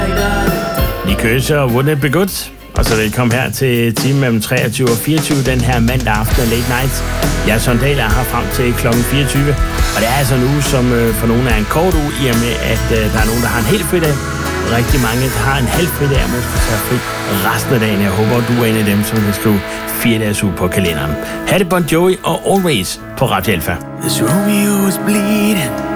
Likøse og Wouldn't It Be Good? Og så velkommen her til timen mellem 23 og 24 den her mandag aften af Late Night. Jeg er Søren Dahl, er her frem til kl. 24. Og det er altså en uge, som for nogle er en kort uge, i og med, at der er nogen, der har en helt fridag. Rigtig mange, der har en halv fridag, og måske tager fri resten af dagen. Jeg håber, du er en af dem, som vil skrive 4 dages uge på kalenderen. Ha' det Bon Jovi og Always på Radio Alpha. This Romeo is bleeding.